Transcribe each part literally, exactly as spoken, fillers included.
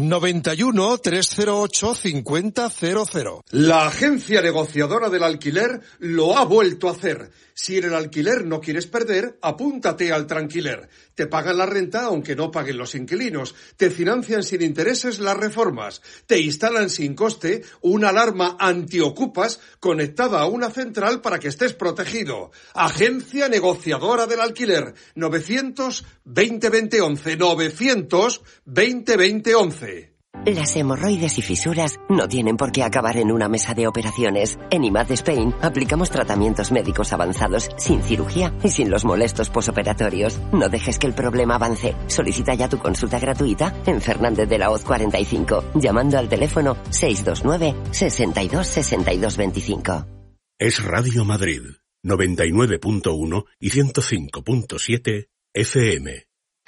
noventa y uno, trescientos ocho, cincuenta cero cero. La agencia negociadora del alquiler lo ha vuelto a hacer. Si en el alquiler no quieres perder, apúntate al Tranquiler. Te pagan la renta aunque no paguen los inquilinos. Te financian sin intereses las reformas. Te instalan sin coste una alarma antiocupas conectada a una central para que estés protegido. Agencia negociadora del alquiler. novecientos veinte veinte once. novecientos veinte veinte once. Las hemorroides y fisuras no tienen por qué acabar en una mesa de operaciones. En I M A D Spain aplicamos tratamientos médicos avanzados sin cirugía y sin los molestos posoperatorios. No dejes que el problema avance. Solicita ya tu consulta gratuita en Fernández de la Hoz cuarenta y cinco, llamando al teléfono seis dos nueve, sesenta y dos, sesenta y dos veinticinco. Es Radio Madrid, noventa y nueve punto uno y ciento cinco punto siete F M.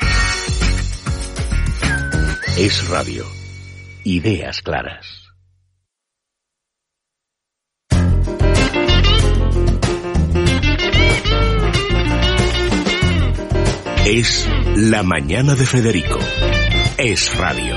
Es Radio. Ideas claras. Es La Mañana de Federico. Es Radio.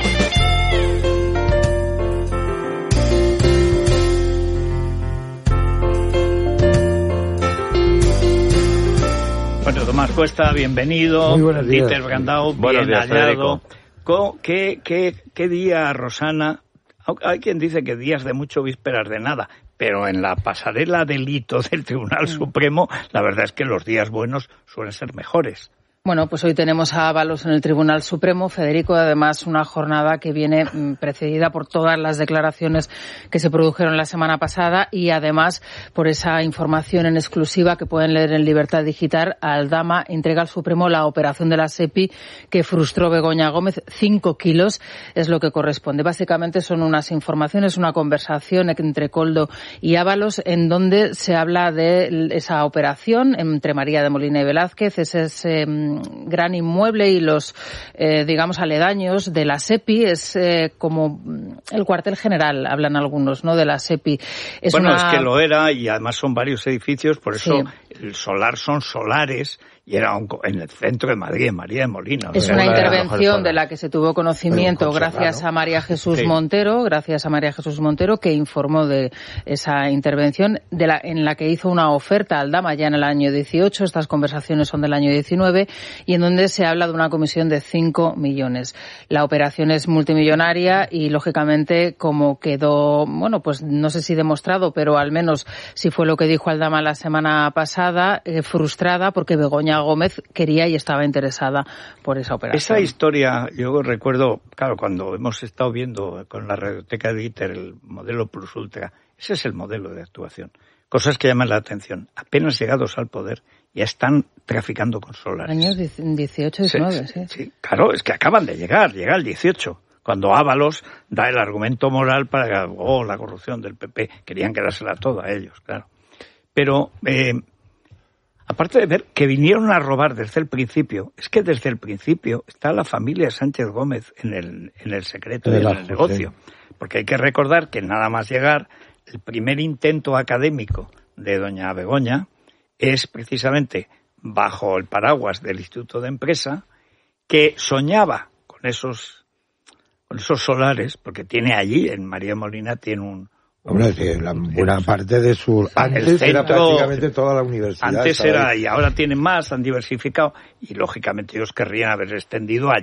Bueno, Tomás Cuesta, bienvenido. Muy buenos días. Dieter Brandau, Buenos bien días, hallado. ¿Qué, qué, ¿Qué día, Rosana? Hay quien dice que días de mucho, vísperas de nada, pero en la pasarela delito del Tribunal Supremo, la verdad es que los días buenos suelen ser mejores. Bueno, pues hoy tenemos a Ábalos en el Tribunal Supremo, Federico, además una jornada que viene precedida por todas las declaraciones que se produjeron la semana pasada y además por esa información en exclusiva que pueden leer en Libertad Digital. Aldama entrega al Supremo la operación de la SEPI que frustró Begoña Gómez. Cinco kilos es lo que corresponde. Básicamente son unas informaciones, una conversación entre Koldo y Ábalos en donde se habla de esa operación entre María de Molina y Velázquez, ese es eh, gran inmueble y los, eh, digamos, aledaños de la SEPI. Es eh, como el cuartel general, hablan algunos, ¿no?, de la SEPI. Es bueno, una... es que lo era y además son varios edificios, por eso Sí. el solar son solares y era un, en el centro de Madrid, en María de Molina. Es una intervención de la que se tuvo conocimiento gracias a María Jesús Sí. Montero, gracias a María Jesús Montero, que informó de esa intervención de la, en la que hizo una oferta a Aldama ya en el año dieciocho. Estas conversaciones son del año diecinueve y en donde se habla de una comisión de cinco millones. La operación es multimillonaria y, lógicamente, como quedó, bueno, pues no sé si demostrado, pero al menos si fue lo que dijo Aldama la semana pasada, eh, frustrada porque Begoña Gómez quería y estaba interesada por esa operación. Esa historia, yo recuerdo, claro, cuando hemos estado viendo con la radioteca de Iter el modelo Plus Ultra, ese es el modelo de actuación. Cosas que llaman la atención. Apenas llegados al poder, ya están traficando con solares. Años dieciocho, diecinueve, sí, sí, sí. Sí, claro, es que acaban de llegar, llega el dieciocho. Cuando Ábalos da el argumento moral para que, oh, la corrupción del P P, querían quedársela toda a ellos, claro. Pero, eh, aparte de ver que vinieron a robar desde el principio, es que desde el principio está la familia Sánchez Gómez en el, en el secreto y en el negocio. Porque hay que recordar que nada más llegar, el primer intento académico de doña Begoña es precisamente bajo el paraguas del Instituto de Empresa, que soñaba con esos, con esos solares, porque tiene allí, en María Molina, tiene un... Hombre, sí, la buena parte de su... Antes centro, era prácticamente toda la universidad. Antes era, ahí. y ahora tienen más, han diversificado, y lógicamente ellos querrían haber extendido allí.